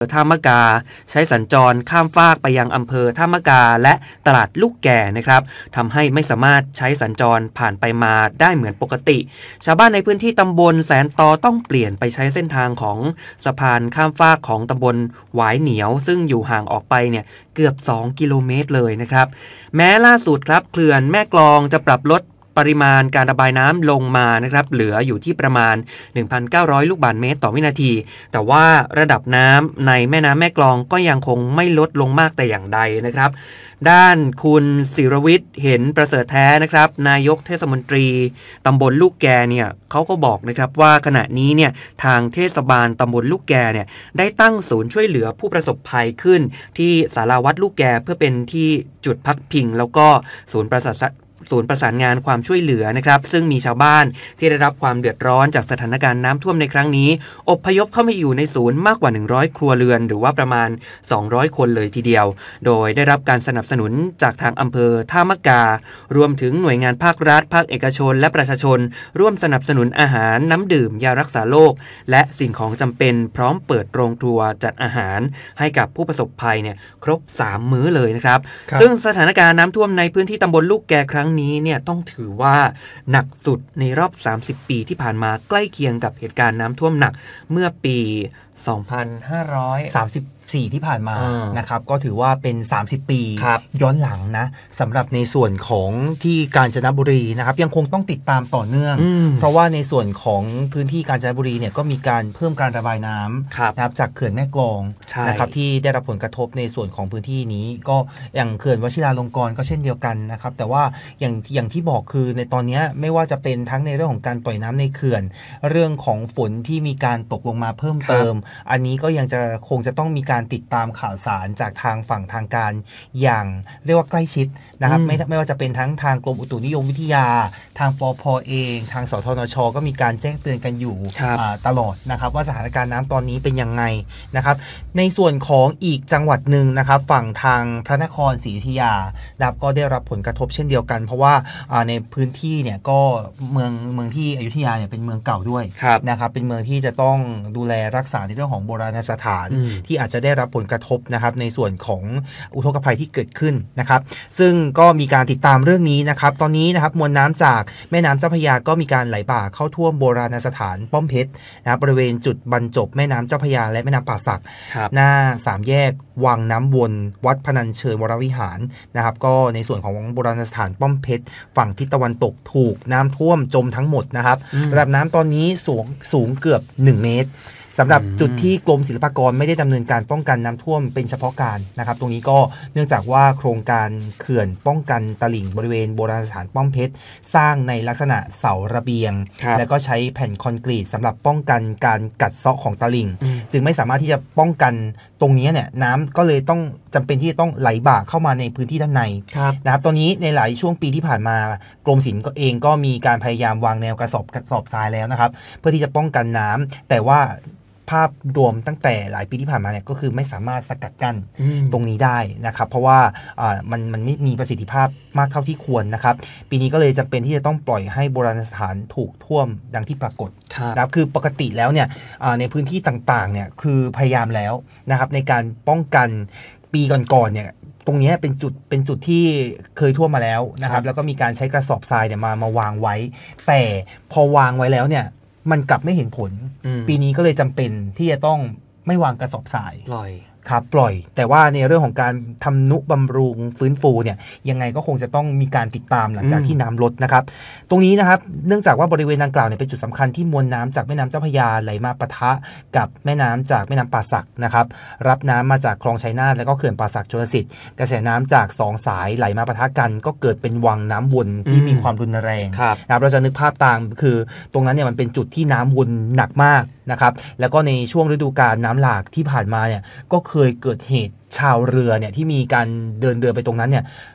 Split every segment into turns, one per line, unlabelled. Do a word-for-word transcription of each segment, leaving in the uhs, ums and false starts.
ท่ามะกาใช้สัญจรข้ามฟากไปยังอำเภอท่ามะกาและตลาดลูกแก่นะครับทำให้ไม่สามารถใช้สัญจรผ่านไปมาได้เหมือนปกติชาวบ้านในพื้นที่ตำบลแสนตอต้องเปลี่ยนไปใช้เส้นทางของสะพานข้ามฟากของตำบลหวายเหนียวซึ่งอยู่ห่างออกไปเนี่ยเกือบสองกิโลเมตรเลยนะครับแม้ล่าสุดครับเขื่อนแม่กลองจะปรับลดปริมาณการระบายน้ำลงมานะครับเหลืออยู่ที่ประมาณ หนึ่งพันเก้าร้อย ลูกบาศก์เมตรต่อวินาทีแต่ว่าระดับน้ำในแม่น้ำแม่กลองก็ยังคงไม่ลดลงมากแต่อย่างใดนะครับด้านคุณศิรวิทย์เห็นประเสริฐแท้นะครับนายกเทศมนตรีตำบลลูกแกเนี่ยเขาก็บอกนะครับว่าขณะนี้เนี่ยทางเทศบาลตำบลลูกแกเนี่ยได้ตั้งศูนย์ช่วยเหลือผู้ประสบภัยขึ้นที่ศาลาวัดลูกแกเพื่อเป็นที่จุดพักพิงแล้วก็ศูนย์ประสานศูนย์ประสานงานความช่วยเหลือนะครับซึ่งมีชาวบ้านที่ได้รับความเดือดร้อนจากสถานการณ์น้ำท่วมในครั้งนี้อพยพเข้ามาอยู่ในศูนย์มากกว่าหนึ่งร้อยครัวเรือนหรือว่าประมาณสองร้อยคนเลยทีเดียวโดยได้รับการสนับสนุนจากทางอำเภอท่ามะการวมถึงหน่วยงานภาครัฐภาคเอกชนและประชาชนร่วมสนับสนุนอาหารน้ำดื่มยารักษาโรคและสิ่งของจำเป็นพร้อมเปิดโรงครัวจัดอาหารให้กับผู้ประสบภัยเนี่ยครบสามมื้อเลยนะครับซึ่งสถานการณ์น้ำท่วมในพื้นที่ตำบลลูกแกครั้งนี้เนี่ยต้องถือว่าหนักสุดในรอบสามสิบปีที่ผ่านมาใกล้เคียงกับเหตุการณ์น้ำท่วมหนักเมื่อปีสองพันห้าร้อย
สามสิบสี่ที่ผ่านมานะครับก็ถือว่าเป็นสามสิบปีย้อนหลังนะสำหรับในส่วนของที่กาญจนบุรีนะครับยังคงต้องติดตามต่อเนื่องเพราะว่าในส่วนของพื้นที่กาญจนบุรีเนี่ยก็มีการเพิ่มการระบายน้ำนะครับจากเขื่อนแม่กลองนะครับที่ได้รับผลกระทบในส่วนของพื้นที่นี้ก็อย่างเขื่อนวชิราลงกรณ์ก็เช่นเดียวกันนะครับแต่ว่าอย่างอย่างที่บอกคือในตอนนี้ไม่ว่าจะเป็นทั้งในเรื่องของการปล่อยน้ำในเขื่อนเรื่องของฝนที่มีการตกลงมาเพิ่มเติมอันนี้ก็ยังจะคงจะต้องมีการติดตามข่าวสารจากทางฝั่งทางการอย่างเรียกว่าใกล้ชิดนะครับไม่ไม่ว่าจะเป็นทั้งทางกรมอุตุนิยมวิทยาทางปภ.เองทางสทนช.ก็มีการแจ้งเตือนกันอยู่ตลอดนะครับว่าสถานการณ์น้ำตอนนี้เป็นยังไงนะครับในส่วนของอีกจังหวัดหนึ่งนะครับฝั่งทางพระนครศรีอยุธยานะครับก็ได้รับผลกระทบเช่นเดียวกันเพราะว่าในพื้นที่เนี่ยก็เมืองเมืองที่อยุธยาเนี่ยเป็นเมืองเก่าด้วยนะครับเป็นเมืองที่จะต้องดูแลรักษาในเรื่องของโบราณสถานที่อาจจะได้รับผลกระทบนะครับในส่วนของอุทกภัยที่เกิดขึ้นนะครับซึ่งก็มีการติดตามเรื่องนี้นะครับตอนนี้นะครับมวลน้ำจากแม่น้ำเจ้าพระยาก็มีการไหลบ่าเข้าท่วมโบราณสถานป้อมเพชรนะครับบริเวณจุดบรรจบแม่น้ำเจ้าพระยาและแม่น้ำป่าสักหน้าสามแยกวังน้ำวนวัดพนัญเชิญวรวิหารนะครับก็ในส่วนของโบราณสถานป้อมเพชรฝั่งทิศตะวันตกถูกน้ำท่วมจมทั้งหมดนะครับระดับน้ำตอนนี้สูงสูงเกือบหนึ่งเมตรสำหรับจุดที่กรมศิลปากรไม่ได้ดำเนินการป้องกันน้ำท่วมเป็นเฉพาะการนะครับตรงนี้ก็เนื่องจากว่าโครงการเขื่อนป้องกันตลิ่งบริเวณโบราณสถานป้อมเพชรสร้างในลักษณะเสาระเบียงแล้วก็ใช้แผ่นคอนกรีตสำหรับป้องกันการกัดเซาะของตลิ่งจึงไม่สามารถที่จะป้องกันตรงนี้เนี่ยน้ำก็เลยต้องจำเป็นที่จะต้องไหลบ่าเข้ามาในพื้นที่ด้านในนะครับตอนนี้ในหลายช่วงปีที่ผ่านมากรมศิลป์ก็เองก็มีการพยายามวางแนวกระสอบกระสอบทรายแล้วนะครับเพื่อที่จะป้องกันน้ำแต่ว่าภาพรวมตั้งแต่หลายปีที่ผ่านมาเนี่ยก็คือไม่สามารถสกัดกั้นตรงนี้ได้นะครับเพราะว่ามันมันไม่มีประสิทธิภาพมากเท่าที่ควรนะครับปีนี้ก็เลยจำเป็นที่จะต้องปล่อยให้โบราณสถานถูกท่วมดังที่ปรากฏนะครับคือปกติแล้วเนี่ยในพื้นที่ต่างๆเนี่ยคือพยายามแล้วนะครับในการป้องกันปีก่อนๆเนี่ยตรงนี้เป็นจุดเป็นจุดที่เคยท่วมมาแล้วนะครับแล้วก็มีการใช้กระสอบทรายเนี่ยมามาวางไว้แต่พอวางไว้แล้วเนี่ยมันกลับไม่เห็นผลปีนี้ก็เลยจำเป็นที่จะต้องไม่วางกระสอบทรายปล่อยครับปล่อยแต่ว่าในเรื่องของการทำนุบำรุงฟื้นฟูเนี่ยยังไงก็คงจะต้องมีการติดตามหลังจากที่น้ำลดนะครับตรงนี้นะครับเนื่องจากว่าบริเวณดังกล่าวเนี่ยเป็นจุดสำคัญที่มวลน้ำจากแม่น้ำเจ้าพระยาไหลมาปะทะกับแม่น้ำจากแม่น้ำป่าสักนะครับรับน้ำมาจากคลองชัยนาทและก็เขื่อนป่าสักชลสิทธิ์กระแสน้ำจากสองสายไหลมาปะทะกันก็เกิดเป็นวังน้ำวนที่มีความรุนแรงนะครับเราจะนึกภาพตามคือตรงนั้นเนี่ยมันเป็นจุดที่น้ำวนหนักมากนะครับแล้วก็ในช่วงฤดูกาลน้ำหลากที่ผ่านมาเนี่ยก็เคยเกิดเหตุชาวเรือเนี่ยที่มีการเดินเรือไปตรงนั้นเนี่ย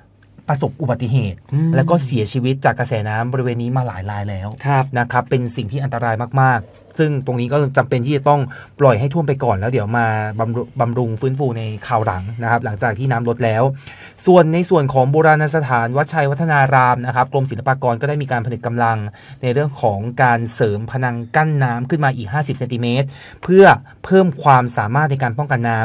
ประสบอุบัติเหตุแล้วก็เสียชีวิตจากกระแสน้ำบริเวณนี้มาหลายรายแล้วนะครับเป็นสิ่งที่อันตรายมากๆซึ่งตรงนี้ก็จำเป็นที่จะต้องปล่อยให้ท่วมไปก่อนแล้วเดี๋ยวมาบำรุบำรุงฟื้นฟูในคราวหลังนะครับหลังจากที่น้ำลดแล้วส่วนในส่วนของโบราณสถานวัดชัยวัฒนารามนะครับกรมศิลปากรก็ได้มีการผนึกกำลังในเรื่องของการเสริมพนังกั้นน้ำขึ้นมาอีกห้าสิบเซนติเมตรเพื่อเพิ่มความสามารถในการป้องกันน้ำ